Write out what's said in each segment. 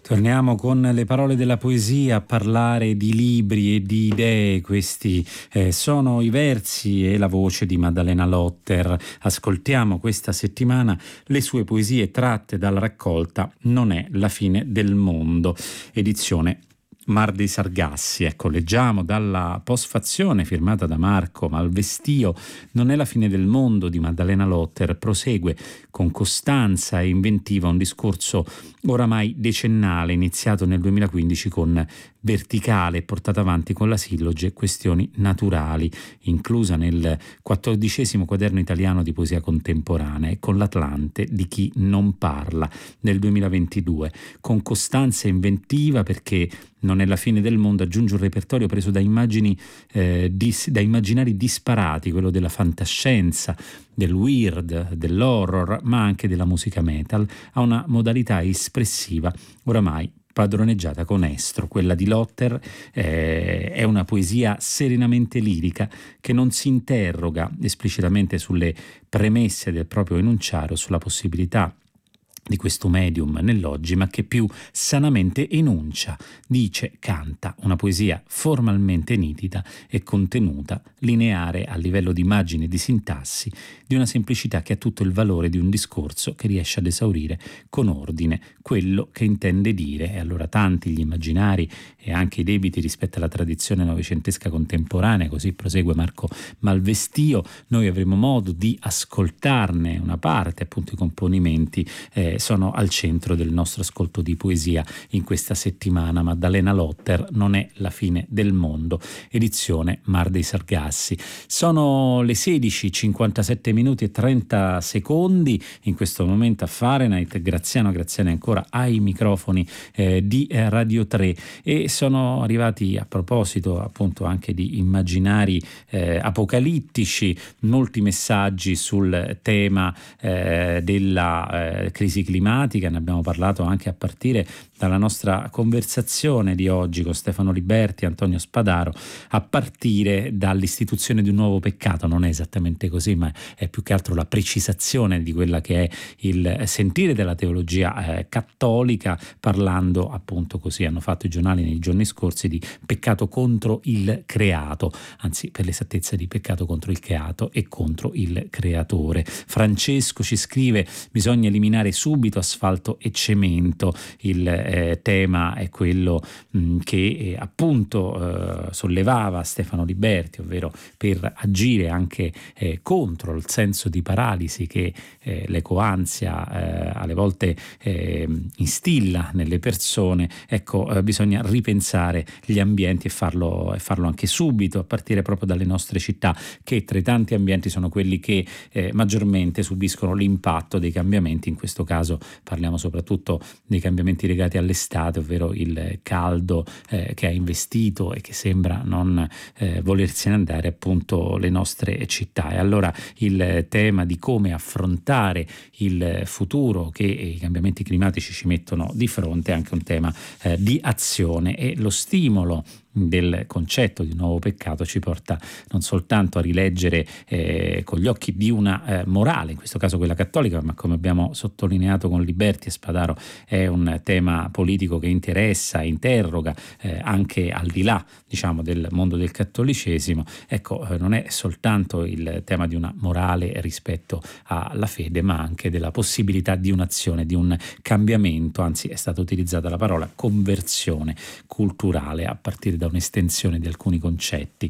Torniamo con le parole della poesia a parlare di libri e di idee. Questi sono i versi e la voce di Maddalena Lotter. Ascoltiamo questa settimana le sue poesie tratte dalla raccolta Non è la fine del mondo, edizione Mar dei Sargassi. Ecco, leggiamo dalla postfazione firmata da Marco Malvestio. Non è la fine del mondo di Maddalena Lotter prosegue con costanza e inventiva un discorso oramai decennale, iniziato nel 2015 con Verticale e portato avanti con la silloge Questioni naturali, inclusa nel 14° quaderno italiano di poesia contemporanea, e con l'Atlante di chi non parla del 2022, con costanza e inventiva, perché Non è la fine del mondo aggiunge un repertorio preso da immagini da immaginari disparati, quello della fantascienza, del weird, dell'horror, ma anche della musica metal, a una modalità espressiva oramai padroneggiata con estro. Quella di Lotter è una poesia serenamente lirica che non si interroga esplicitamente sulle premesse del proprio enunciare o sulla possibilità di questo medium nell'oggi, ma che più sanamente enuncia, dice, canta una poesia formalmente nitida e contenuta, lineare a livello di immagine e di sintassi, di una semplicità che ha tutto il valore di un discorso che riesce ad esaurire con ordine quello che intende dire. E allora tanti gli immaginari e anche i debiti rispetto alla tradizione novecentesca contemporanea, così prosegue Marco Malvestio. Noi avremo modo di ascoltarne una parte, appunto i componimenti sono al centro del nostro ascolto di poesia in questa settimana. Maddalena Lotter, Non è la fine del mondo, edizione Mar dei Sargassi. Sono le 16:57 minuti e 30 secondi in questo momento a Fahrenheit. Graziani ancora ai microfoni di Radio 3, e sono arrivati, a proposito appunto anche di immaginari apocalittici, molti messaggi sul tema della crisi climatica. Ne abbiamo parlato anche a partire dalla nostra conversazione di oggi con Stefano Liberti e Antonio Spadaro, a partire dall'istituzione di un nuovo peccato. Non è esattamente così, ma è più che altro la precisazione di quella che è il sentire della teologia cattolica, parlando appunto, così hanno fatto i giornali nei giorni scorsi, di peccato contro il creato, anzi per l'esattezza di peccato contro il creato e contro il creatore. Francesco ci scrive: bisogna eliminare subito asfalto e cemento. Il tema è quello che appunto sollevava Stefano Liberti, ovvero per agire anche contro il senso di paralisi che l'ecoansia alle volte instilla nelle persone. Ecco, bisogna ripensare gli ambienti e farlo anche subito, a partire proprio dalle nostre città, che tra i tanti ambienti sono quelli che maggiormente subiscono l'impatto dei cambiamenti. In questo caso parliamo soprattutto dei cambiamenti legati all'estate, ovvero il caldo che ha investito e che sembra non volersene andare appunto le nostre città. E allora il tema di come affrontare il futuro che i cambiamenti climatici ci mettono di fronte è anche un tema di azione, e lo stimolo del concetto di nuovo peccato ci porta non soltanto a rileggere con gli occhi di una morale, in questo caso quella cattolica, ma come abbiamo sottolineato con Liberti e Spadaro è un tema politico che interessa, interroga anche al di là, diciamo, del mondo del cattolicesimo. Ecco, non è soltanto il tema di una morale rispetto alla fede, ma anche della possibilità di un'azione, di un cambiamento, anzi è stata utilizzata la parola conversione culturale a partire da un'estensione di alcuni concetti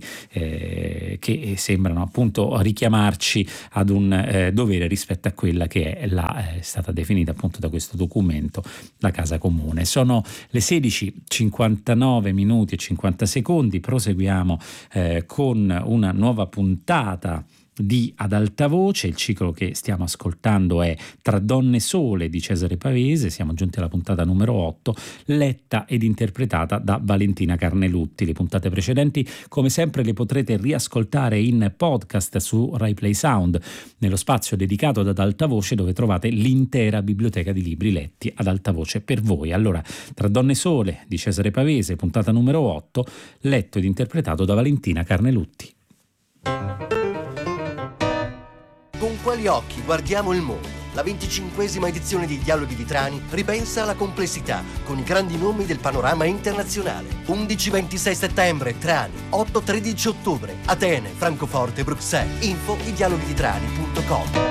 che sembrano appunto richiamarci ad un dovere rispetto a quella che è stata definita appunto da questo documento la casa comune. Sono le 16:59 minuti e 50 secondi. Proseguiamo con una nuova puntata di Ad alta voce. Il ciclo che stiamo ascoltando è Tra donne sole di Cesare Pavese. Siamo giunti alla puntata numero 8, letta ed interpretata da Valentina Carnelutti. Le puntate precedenti, come sempre, le potrete riascoltare in podcast su Rai Play Sound, nello spazio dedicato ad alta voce, dove trovate l'intera biblioteca di libri letti ad alta voce per voi. Allora, Tra donne sole di Cesare Pavese, puntata numero 8, letto ed interpretato da Valentina Carnelutti. Con quali occhi guardiamo il mondo? La 25esima edizione di Dialoghi di Trani ripensa alla complessità con i grandi nomi del panorama internazionale. 11-26 settembre Trani, 8-13 ottobre Atene, Francoforte, Bruxelles. Info idialoghiditrani.com.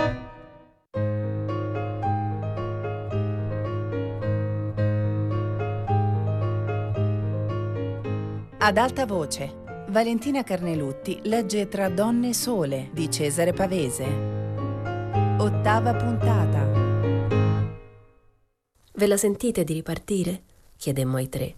Ad alta voce, Valentina Carnelutti legge Tra donne sole di Cesare Pavese. 8ª puntata. Ve la sentite di ripartire? Chiedemmo ai tre.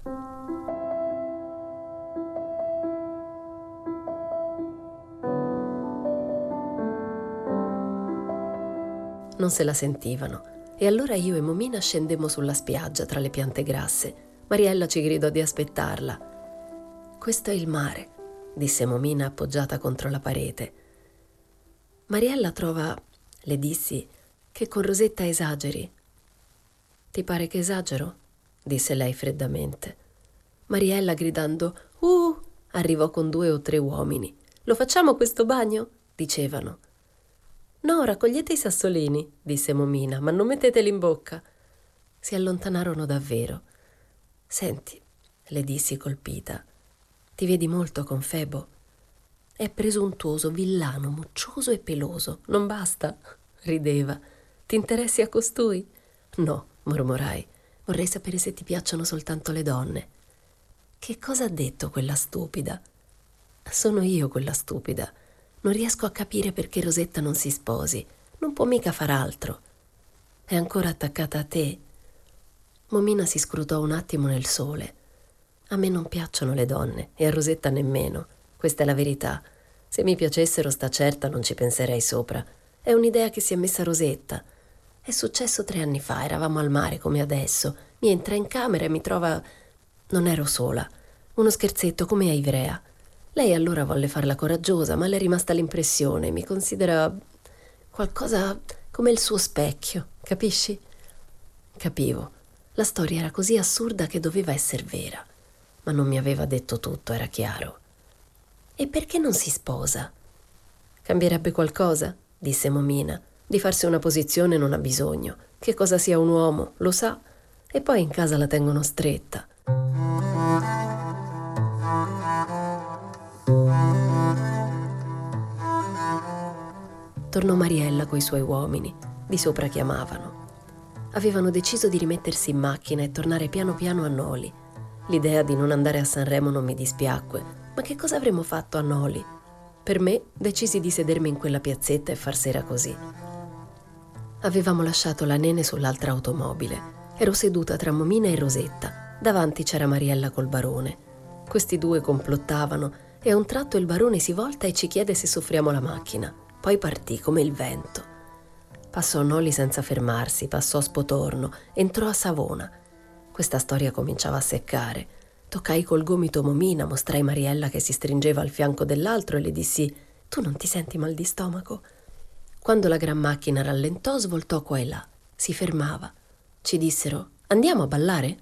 Non se la sentivano e allora io e Momina scendemmo sulla spiaggia tra le piante grasse. Mariella ci gridò di aspettarla. «Questo è il mare», disse Momina appoggiata contro la parete. «Mariella trova», le dissi, «che con Rosetta esageri». «Ti pare che esagero?» disse lei freddamente. Mariella, gridando arrivò con 2 o 3 uomini. «Lo facciamo questo bagno?» dicevano. «No, raccogliete i sassolini», disse Momina, «ma non metteteli in bocca». Si allontanarono davvero. «Senti», le dissi colpita, «ti vedi molto con Febo? È presuntuoso, villano, moccioso e peloso. Non basta?» Rideva. «Ti interessi a costui?» «No», mormorai. «Vorrei sapere se ti piacciono soltanto le donne». «Che cosa ha detto quella stupida?» «Sono io quella stupida. Non riesco a capire perché Rosetta non si sposi. Non può mica far altro. È ancora attaccata a te?» Momina si scrutò un attimo nel sole. «A me non piacciono le donne e a Rosetta nemmeno. Questa è la verità. Se mi piacessero, sta certa, non ci penserei sopra. È un'idea che si è messa Rosetta. È successo 3 anni fa, eravamo al mare come adesso. Mi entra in camera e mi trova... Non ero sola. Uno scherzetto come a Ivrea. Lei allora volle farla coraggiosa, ma le è rimasta l'impressione. Mi considera qualcosa come il suo specchio, capisci?» Capivo. La storia era così assurda che doveva essere vera. Ma non mi aveva detto tutto, era chiaro. «E perché non si sposa?» «Cambierebbe qualcosa?» disse Momina. «Di farsi una posizione non ha bisogno. Che cosa sia un uomo, lo sa. E poi in casa la tengono stretta». Tornò Mariella coi suoi uomini. Di sopra chiamavano. Avevano deciso di rimettersi in macchina e tornare piano piano a Noli. L'idea di non andare a Sanremo non mi dispiacque, ma che cosa avremmo fatto a Noli? Per me, decisi di sedermi in quella piazzetta e far sera così. Avevamo lasciato la nene sull'altra automobile. Ero seduta tra Momina e Rosetta. Davanti c'era Mariella col barone. Questi 2 complottavano e a un tratto il barone si volta e ci chiede se soffriamo la macchina. Poi partì come il vento. Passò Noli senza fermarsi, passò Spotorno, entrò a Savona. Questa storia cominciava a seccare. Toccai col gomito Momina, mostrai Mariella che si stringeva al fianco dell'altro e le dissi: «Tu non ti senti mal di stomaco?» Quando la gran macchina rallentò, svoltò qua e là. Si fermava. Ci dissero: «Andiamo a ballare?»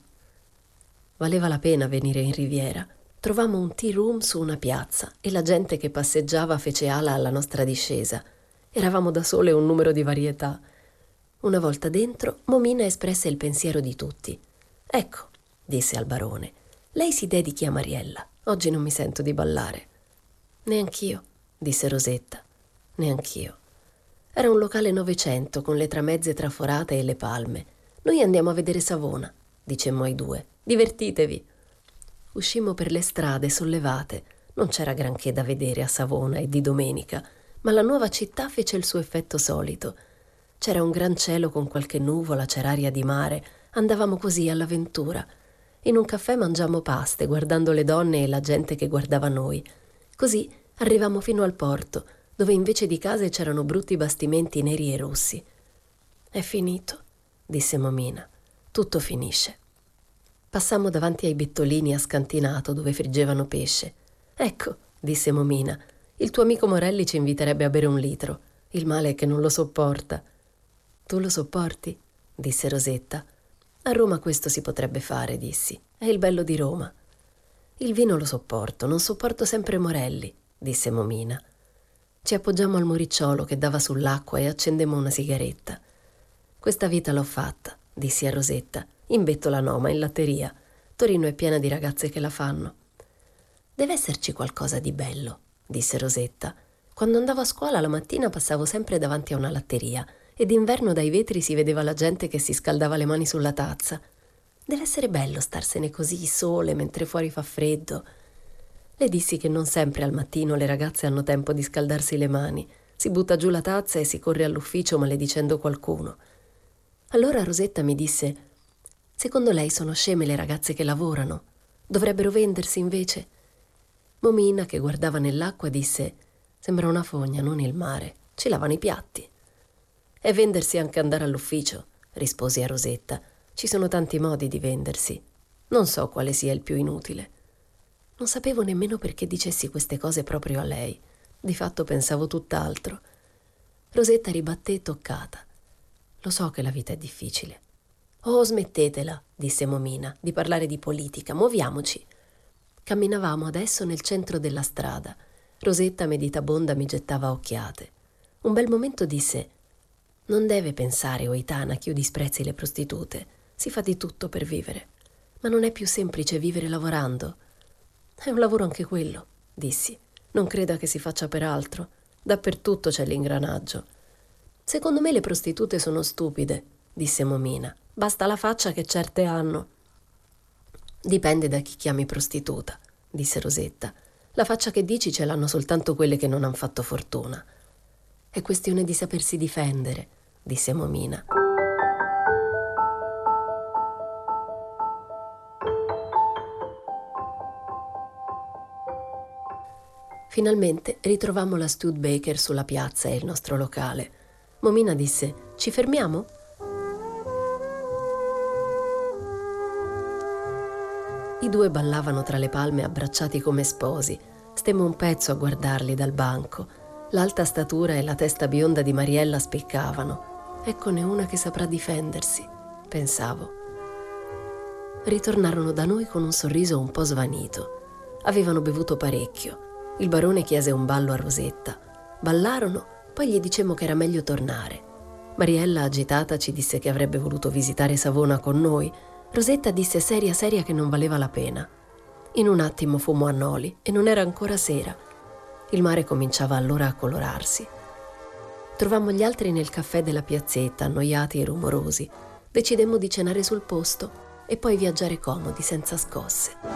Valeva la pena venire in Riviera. Trovammo un tea room su una piazza e la gente che passeggiava fece ala alla nostra discesa. Eravamo da sole un numero di varietà. Una volta dentro, Momina espresse il pensiero di tutti. «Ecco», disse al barone, «lei si dedichi a Mariella. Oggi non mi sento di ballare». «Neanch'io», disse Rosetta. «Neanch'io». Era un locale Novecento con le tramezze traforate e le palme. «Noi andiamo a vedere Savona», dicemmo ai 2. «Divertitevi». Uscimmo per le strade sollevate. Non c'era granché da vedere a Savona e di domenica, ma la nuova città fece il suo effetto solito. C'era un gran cielo con qualche nuvola, c'era aria di mare. Andavamo così all'avventura. In un caffè mangiammo paste, guardando le donne e la gente che guardava noi. Così arrivammo fino al porto, dove invece di case c'erano brutti bastimenti neri e rossi. «È finito», disse Momina. «Tutto finisce». Passammo davanti ai bettolini a Scantinato, dove friggevano pesce. «Ecco», disse Momina, «il tuo amico Morelli ci inviterebbe a bere 1 litro. Il male è che non lo sopporta». «Tu lo sopporti?» disse Rosetta. «A Roma questo si potrebbe fare», dissi. «È il bello di Roma». «Il vino lo sopporto, non sopporto sempre Morelli», disse Momina. Ci appoggiammo al muricciolo che dava sull'acqua e accendemmo una sigaretta. Questa vita l'ho fatta, dissi a Rosetta. In bettola no, ma in latteria. Torino è piena di ragazze che la fanno. Deve esserci qualcosa di bello, disse Rosetta. Quando andavo a scuola la mattina passavo sempre davanti a una latteria e d'inverno dai vetri si vedeva la gente che si scaldava le mani sulla tazza. Deve essere bello starsene così, sole, mentre fuori fa freddo. Le dissi che non sempre al mattino le ragazze hanno tempo di scaldarsi le mani. Si butta giù la tazza e si corre all'ufficio maledicendo qualcuno. Allora Rosetta mi disse: «Secondo lei sono sceme le ragazze che lavorano? Dovrebbero vendersi invece?» Momina, che guardava nell'acqua, disse: «Sembra una fogna, non il mare. Ci lavano i piatti». «E vendersi anche andare all'ufficio», risposi a Rosetta. «Ci sono tanti modi di vendersi. Non so quale sia il più inutile». Non sapevo nemmeno perché dicessi queste cose proprio a lei. Di fatto pensavo tutt'altro. Rosetta ribatté toccata. «Lo so che la vita è difficile». «Oh, smettetela», disse Momina, «di parlare di politica. Muoviamoci». Camminavamo adesso nel centro della strada. Rosetta, meditabonda, mi gettava occhiate. Un bel momento disse: «Non deve pensare, Oitana, che io disprezzi le prostitute. Si fa di tutto per vivere. Ma non è più semplice vivere lavorando?» «È un lavoro anche quello», dissi. «Non creda che si faccia per altro. Dappertutto c'è l'ingranaggio». «Secondo me le prostitute sono stupide», disse Momina. «Basta la faccia che certe hanno». «Dipende da chi chiami prostituta», disse Rosetta. «La faccia che dici ce l'hanno soltanto quelle che non han fatto fortuna». «È questione di sapersi difendere», disse Momina. Finalmente ritrovammo la Studebaker sulla piazza e il nostro locale. Momina disse: «Ci fermiamo?» I due ballavano tra le palme abbracciati come sposi. Stemmo un pezzo a guardarli dal banco. L'alta statura e la testa bionda di Mariella spiccavano. «Eccone una che saprà difendersi», pensavo. Ritornarono da noi con un sorriso un po' svanito. Avevano bevuto parecchio. Il barone chiese un ballo a Rosetta. Ballarono, poi gli dicemmo che era meglio tornare. Mariella, agitata, ci disse che avrebbe voluto visitare Savona con noi. Rosetta disse seria che non valeva la pena. In un attimo fummo a Noli e non era ancora sera. Il mare cominciava allora a colorarsi. Trovammo gli altri nel caffè della piazzetta, annoiati e rumorosi. Decidemmo di cenare sul posto e poi viaggiare comodi, senza scosse.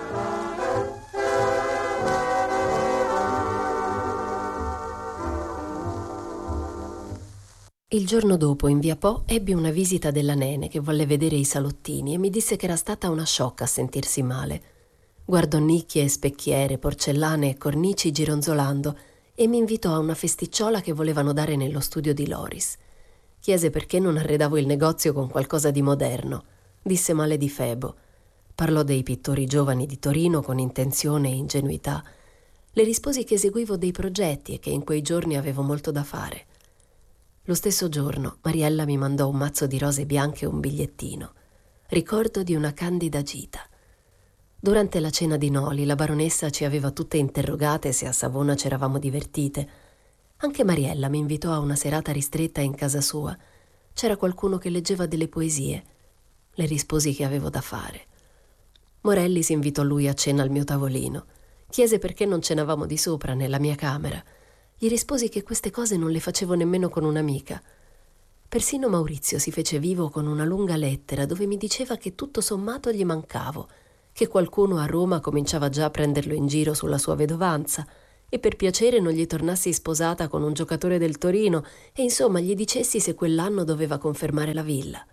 Il giorno dopo, in via Po, ebbi una visita della nene che volle vedere i salottini e mi disse che era stata una sciocca a sentirsi male. Guardò nicchie e specchiere, porcellane e cornici gironzolando e mi invitò a una festicciola che volevano dare nello studio di Loris. Chiese perché non arredavo il negozio con qualcosa di moderno. Disse male di Febo. Parlò dei pittori giovani di Torino con intenzione e ingenuità. Le risposi che eseguivo dei progetti e che in quei giorni avevo molto da fare. Lo stesso giorno Mariella mi mandò un mazzo di rose bianche e un bigliettino. Ricordo di una candida gita. Durante la cena di Noli la baronessa ci aveva tutte interrogate se a Savona c'eravamo divertite. Anche Mariella mi invitò a una serata ristretta in casa sua. C'era qualcuno che leggeva delle poesie. Le risposi che avevo da fare. Morelli si invitò lui a cena al mio tavolino. Chiese perché non cenavamo di sopra nella mia camera. Gli risposi che queste cose non le facevo nemmeno con un'amica. Persino Maurizio si fece vivo con una lunga lettera dove mi diceva che tutto sommato gli mancavo, che qualcuno a Roma cominciava già a prenderlo in giro sulla sua vedovanza e per piacere non gli tornassi sposata con un giocatore del Torino e insomma gli dicessi se quell'anno doveva confermare la villa.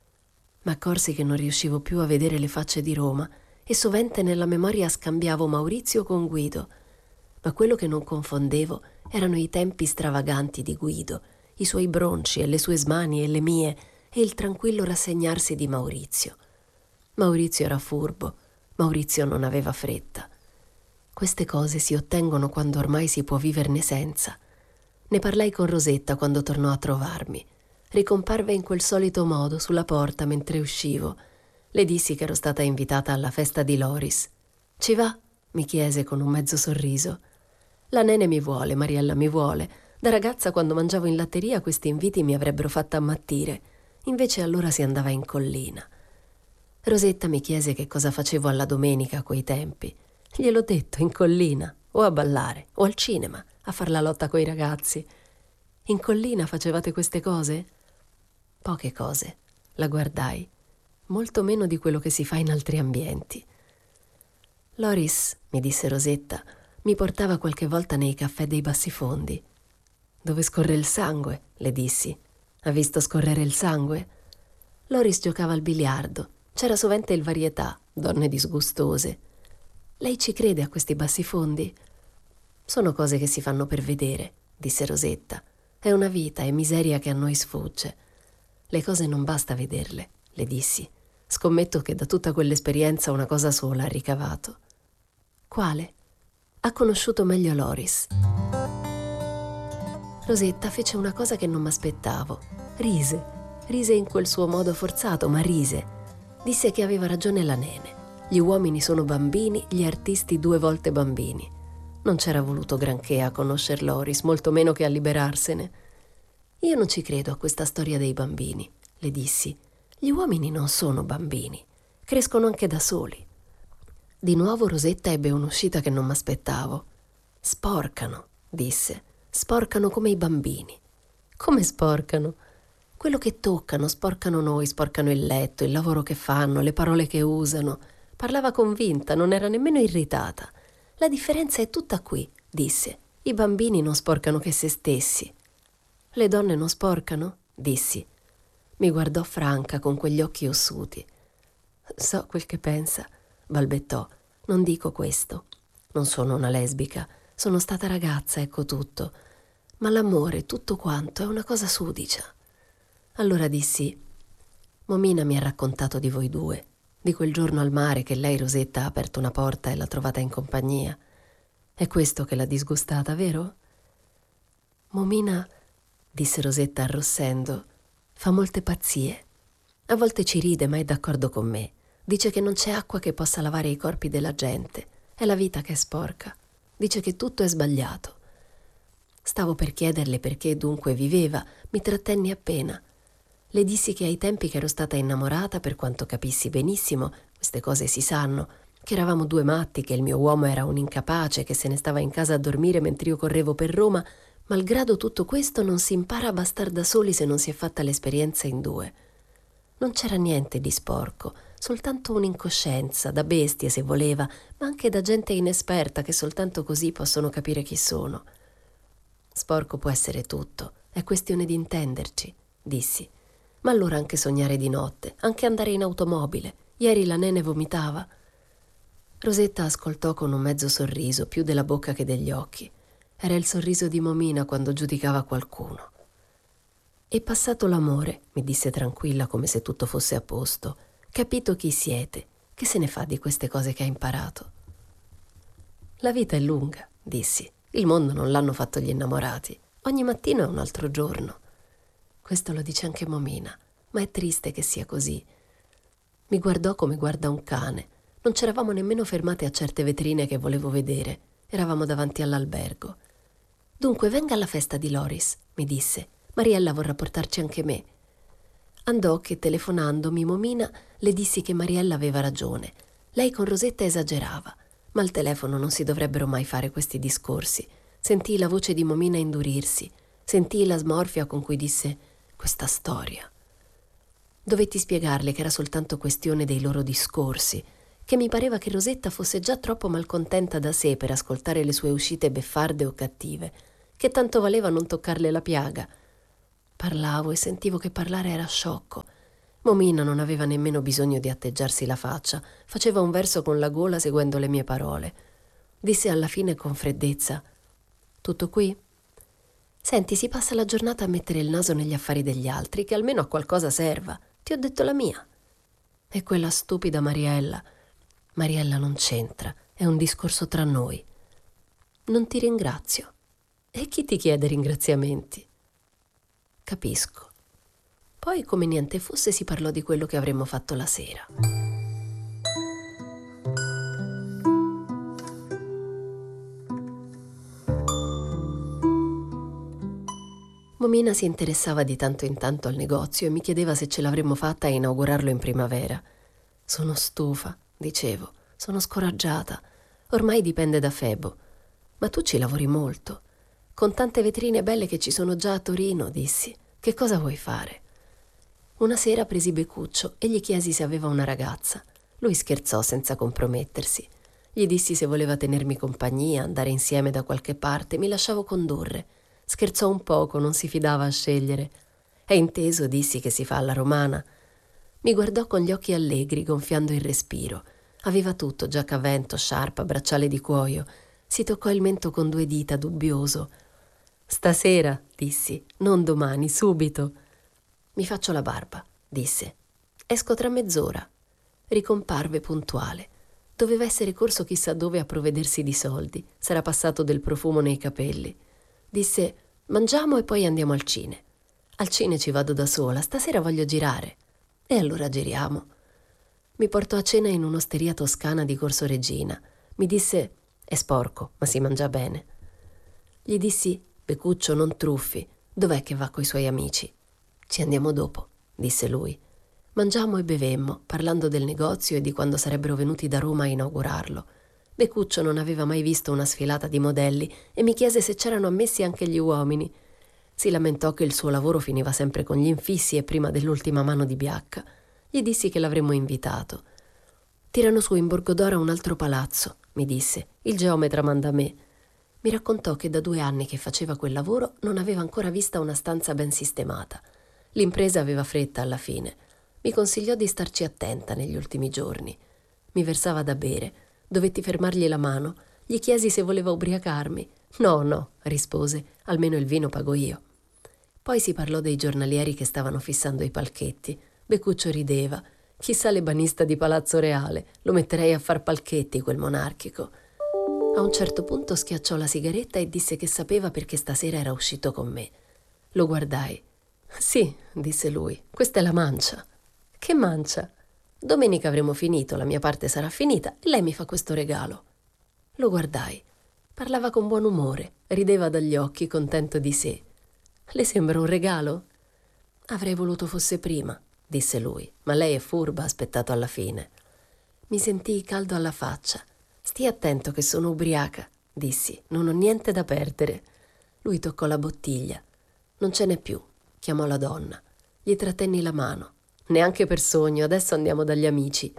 Ma accorsi che non riuscivo più a vedere le facce di Roma e sovente nella memoria scambiavo Maurizio con Guido. Ma quello che non confondevo erano i tempi stravaganti di Guido, i suoi bronci e le sue smanie e le mie, e il tranquillo rassegnarsi di Maurizio. Maurizio era furbo, Maurizio non aveva fretta. Queste cose si ottengono quando ormai si può viverne senza. Ne parlai con Rosetta quando tornò a trovarmi. Ricomparve in quel solito modo sulla porta mentre uscivo. Le dissi che ero stata invitata alla festa di Loris. «Ci va?» mi chiese con un mezzo sorriso. «La nene mi vuole, Mariella mi vuole. Da ragazza quando mangiavo in latteria questi inviti mi avrebbero fatta ammattire. Invece allora si andava in collina. Rosetta mi chiese che cosa facevo alla domenica a quei tempi. Gliel'ho detto, in collina, o a ballare, o al cinema, a far la lotta coi ragazzi. In collina facevate queste cose? Poche cose, la guardai, molto meno di quello che si fa in altri ambienti. Loris, mi disse Rosetta, mi portava qualche volta nei caffè dei bassifondi. Dove scorre il sangue, le dissi. Ha visto scorrere il sangue? Loris giocava al biliardo. C'era sovente il varietà, donne disgustose. Lei ci crede a questi bassifondi? Sono cose che si fanno per vedere, disse Rosetta. È una vita e miseria che a noi sfugge. Le cose non basta vederle, le dissi. Scommetto che da tutta quell'esperienza una cosa sola ha ricavato. Quale? Ha conosciuto meglio Loris. Rosetta fece una cosa che non m'aspettavo. Rise in quel suo modo forzato, ma rise. Disse che aveva ragione la nene. Gli uomini sono bambini, gli artisti 2 volte bambini. Non c'era voluto granché a conoscer Loris, molto meno che a liberarsene. Io non ci credo a questa storia dei bambini, le dissi. Gli uomini non sono bambini, crescono anche da soli. Di nuovo Rosetta ebbe un'uscita che non m'aspettavo. Sporcano, disse, sporcano come i bambini. Come sporcano? Quello che toccano, sporcano noi, sporcano il letto, il lavoro che fanno, le parole che usano. Parlava convinta, non era nemmeno irritata. La differenza è tutta qui, disse. I bambini non sporcano che se stessi. Le donne non sporcano? Dissi. Mi guardò franca con quegli occhi ossuti. So quel che pensa, balbettò. Non dico questo. Non sono una lesbica. Sono stata ragazza, ecco tutto. Ma l'amore, tutto quanto, è una cosa sudicia. Allora dissi, Momina mi ha raccontato di voi 2, di quel giorno al mare che lei, Rosetta, ha aperto una porta e l'ha trovata in compagnia. È questo che l'ha disgustata, vero? Momina, disse Rosetta arrossendo, fa molte pazzie. A volte ci ride, ma è d'accordo con me. Dice che non c'è acqua che possa lavare i corpi della gente. È la vita che è sporca. Dice che tutto è sbagliato. Stavo per chiederle perché dunque viveva, mi trattenni appena. Le dissi che ai tempi che ero stata innamorata, per quanto capissi benissimo, queste cose si sanno, che eravamo 2 matti, che il mio uomo era un incapace, che se ne stava in casa a dormire mentre io correvo per Roma. Malgrado tutto questo non si impara a bastar da soli se non si è fatta l'esperienza in 2. Non c'era niente di sporco, soltanto un'incoscienza, da bestie se voleva, ma anche da gente inesperta che soltanto così possono capire chi sono. Sporco può essere tutto, è questione di intenderci, dissi. Ma allora anche sognare di notte, anche andare in automobile. Ieri la nene vomitava. Rosetta ascoltò con un mezzo sorriso, più della bocca che degli occhi. Era il sorriso di Momina quando giudicava qualcuno. «È passato l'amore», mi disse tranquilla come se tutto fosse a posto. «Capito chi siete. Che se ne fa di queste cose che ha imparato?» «La vita è lunga», dissi. «Il mondo non l'hanno fatto gli innamorati. Ogni mattino è un altro giorno». Questo lo dice anche Momina, ma è triste che sia così. Mi guardò come guarda un cane. Non c'eravamo nemmeno fermate a certe vetrine che volevo vedere. Eravamo davanti all'albergo. «Dunque venga alla festa di Loris», mi disse. «Mariella vorrà portarci anche me». Andò che, telefonandomi Momina, le dissi che Mariella aveva ragione. Lei con Rosetta esagerava, ma al telefono non si dovrebbero mai fare questi discorsi. Sentii la voce di Momina indurirsi. Sentii la smorfia con cui disse «questa storia». Dovetti spiegarle che era soltanto questione dei loro discorsi, che mi pareva che Rosetta fosse già troppo malcontenta da sé per ascoltare le sue uscite beffarde o cattive, che tanto valeva non toccarle la piaga. Parlavo e sentivo che parlare era sciocco. Momina non aveva nemmeno bisogno di atteggiarsi la faccia, faceva un verso con la gola seguendo le mie parole. Disse alla fine con freddezza: «Tutto qui? Senti, si passa la giornata a mettere il naso negli affari degli altri, che almeno a qualcosa serva. Ti ho detto la mia». E quella stupida Mariella. Mariella non c'entra, è un discorso tra noi. «Non ti ringrazio». «E chi ti chiede ringraziamenti?» «Capisco». Poi, come niente fosse, si parlò di quello che avremmo fatto la sera. Momina si interessava di tanto in tanto al negozio e mi chiedeva se ce l'avremmo fatta a inaugurarlo in primavera. Sono stufa, dicevo, sono scoraggiata. Ormai dipende da Febo. Ma tu ci lavori molto. Con tante vetrine belle che ci sono già a Torino, dissi. Che cosa vuoi fare? Una sera presi Becuccio e gli chiesi se aveva una ragazza. Lui scherzò senza compromettersi. Gli dissi se voleva tenermi compagnia, andare insieme da qualche parte, mi lasciavo condurre. Scherzò un poco, non si fidava a scegliere. È inteso, dissi, che si fa alla romana. Mi guardò con gli occhi allegri, gonfiando il respiro. Aveva tutto, giacca a vento, sciarpa, bracciale di cuoio. Si toccò il mento con 2 dita, dubbioso. «Stasera», dissi, «non domani, subito». «Mi faccio la barba», disse. «Esco tra mezz'ora». Ricomparve puntuale. Doveva essere corso chissà dove a provvedersi di soldi. S'era passato del profumo nei capelli. Disse: «Mangiamo e poi andiamo al cine». «Al cine ci vado da sola, stasera voglio girare». «E allora giriamo». Mi portò a cena in un'osteria toscana di Corso Regina. Mi disse: «È sporco, ma si mangia bene». Gli dissi: «Becuccio, non truffi. Dov'è che va coi suoi amici?» «Ci andiamo dopo», disse lui. Mangiammo e bevemmo, parlando del negozio e di quando sarebbero venuti da Roma a inaugurarlo. Becuccio non aveva mai visto una sfilata di modelli e mi chiese se c'erano ammessi anche gli uomini. Si lamentò che il suo lavoro finiva sempre con gli infissi e prima dell'ultima mano di Biacca. Gli dissi che l'avremmo invitato. «Tirano su in Borgodora un altro palazzo», mi disse. «Il geometra manda a me». Mi raccontò che da 2 anni che faceva quel lavoro non aveva ancora vista una stanza ben sistemata. L'impresa aveva fretta alla fine. Mi consigliò di starci attenta negli ultimi giorni. Mi versava da bere. Dovetti fermargli la mano. Gli chiesi se voleva ubriacarmi. «No, no», rispose, «almeno il vino pago io». Poi si parlò dei giornalieri che stavano fissando i palchetti. Becuccio rideva. «Chissà l'ebanista di Palazzo Reale, lo metterei a far palchetti quel monarchico». A un certo punto schiacciò la sigaretta e disse che sapeva perché stasera era uscito con me. Lo guardai. «Sì», disse lui, «questa è la mancia». «Che mancia?» «Domenica avremo finito, la mia parte sarà finita e lei mi fa questo regalo». Lo guardai. Parlava con buon umore, rideva dagli occhi, contento di sé. «Le sembra un regalo?» «Avrei voluto fosse prima», disse lui, «ma lei è furba, ha aspettato alla fine». Mi sentii caldo alla faccia. «Stia attento che sono ubriaca», dissi, «non ho niente da perdere». Lui toccò la bottiglia. «Non ce n'è più», chiamò la donna. Gli trattenni la mano. «Neanche per sogno, adesso andiamo dagli amici».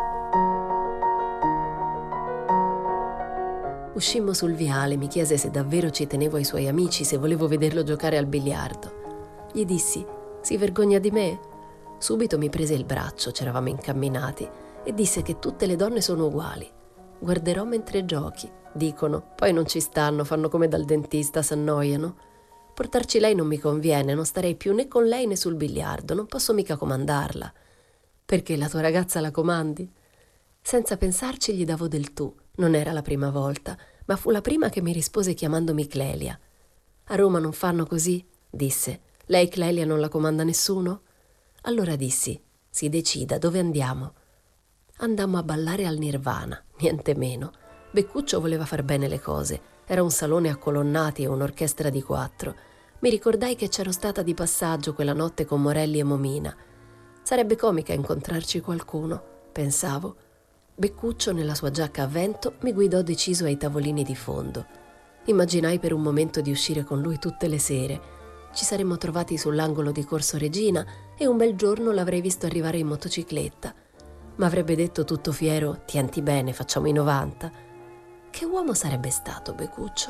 Uscimmo sul viale, mi chiese se davvero ci tenevo ai suoi amici, se volevo vederlo giocare al biliardo. Gli dissi: «Si vergogna di me?» Subito mi prese il braccio, c'eravamo incamminati, e disse che tutte le donne sono uguali. «Guarderò mentre giochi», dicono, poi non ci stanno, fanno come dal dentista, s'annoiano. Portarci lei non mi conviene, non starei più né con lei né sul biliardo, non posso mica comandarla. «Perché la tua ragazza la comandi?» Senza pensarci gli davo del tu. Non era la prima volta, ma fu la prima che mi rispose chiamandomi Clelia. «A Roma non fanno così?» disse. «Lei Clelia non la comanda nessuno?» Allora dissi: «Si decida, dove andiamo?» Andammo a ballare al Nirvana, niente meno. Becuccio voleva far bene le cose. Era un salone a colonnati e un'orchestra di 4. Mi ricordai che c'ero stata di passaggio quella notte con Morelli e Momina. Sarebbe comica incontrarci qualcuno, pensavo. Becuccio, nella sua giacca a vento, mi guidò deciso ai tavolini di fondo. Immaginai per un momento di uscire con lui tutte le sere. Ci saremmo trovati sull'angolo di Corso Regina e un bel giorno l'avrei visto arrivare in motocicletta. Ma avrebbe detto tutto fiero: «Tienti bene, facciamo i 90». Che uomo sarebbe stato Becuccio?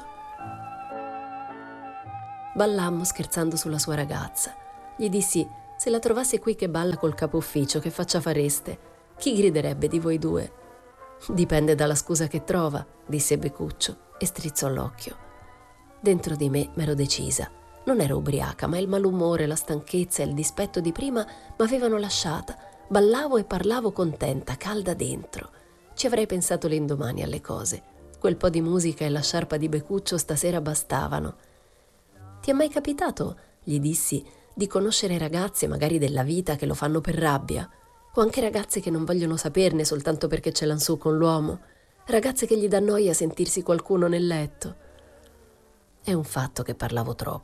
Ballammo scherzando sulla sua ragazza. Gli dissi: «Se la trovasse qui che balla col capo ufficio, che faccia fareste? Chi griderebbe di voi 2?» «Dipende dalla scusa che trova», disse Becuccio e strizzò l'occhio. Dentro di me m'ero decisa. Non ero ubriaca, ma il malumore, la stanchezza e il dispetto di prima m'avevano lasciata. Ballavo e parlavo contenta, calda dentro. Ci avrei pensato l'indomani alle cose. Quel po' di musica e la sciarpa di Becuccio stasera bastavano. «Ti è mai capitato», gli dissi, «di conoscere ragazze, magari della vita, che lo fanno per rabbia? O anche ragazze che non vogliono saperne soltanto perché ce l'han su con l'uomo? Ragazze che gli dà noia sentirsi qualcuno nel letto?» È un fatto che parlavo troppo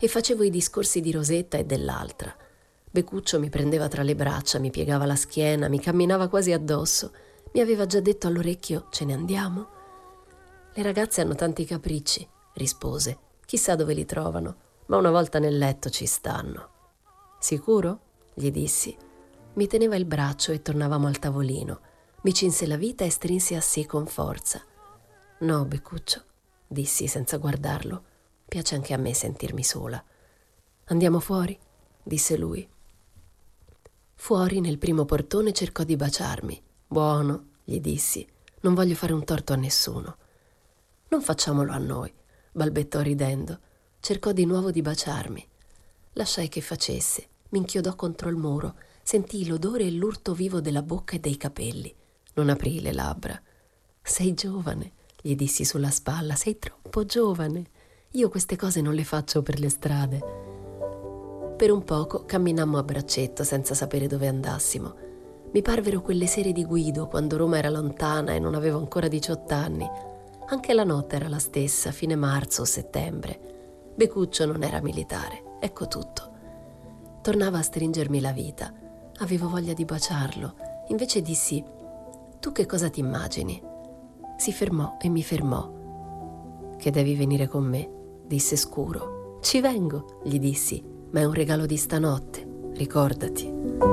e facevo i discorsi di Rosetta e dell'altra. Becuccio mi prendeva tra le braccia, mi piegava la schiena, mi camminava quasi addosso. Mi aveva già detto all'orecchio: ce ne andiamo? Le ragazze hanno tanti capricci, rispose. Chissà dove li trovano, ma una volta nel letto ci stanno. Sicuro? Gli dissi. Mi teneva il braccio e tornavamo al tavolino. Mi cinse la vita e strinse a sé con forza. No, Becuccio, dissi senza guardarlo. Piace anche a me sentirmi sola. Andiamo fuori? Disse lui. Fuori, nel primo portone, cercò di baciarmi. Buono, gli dissi. Non voglio fare un torto a nessuno. Non facciamolo a noi, balbettò ridendo. Cercò di nuovo di baciarmi. Lasciai che facesse. Mi inchiodò contro il muro. Sentii l'odore e l'urto vivo della bocca e dei capelli. Non aprii le labbra. Sei giovane, gli dissi sulla spalla. Sei troppo giovane. Io queste cose non le faccio per le strade. Per un poco camminammo a braccetto senza sapere dove andassimo. Mi parvero quelle sere di Guido quando Roma era lontana e non avevo ancora 18 anni. Anche la notte era la stessa, fine marzo o settembre. Becuccio non era militare, ecco tutto. Tornava a stringermi la vita. Avevo voglia di baciarlo. Invece dissi: tu che cosa ti immagini? Si fermò e mi fermò. Che devi venire con me, disse scuro. Ci vengo, gli dissi, ma è un regalo di stanotte, ricordati.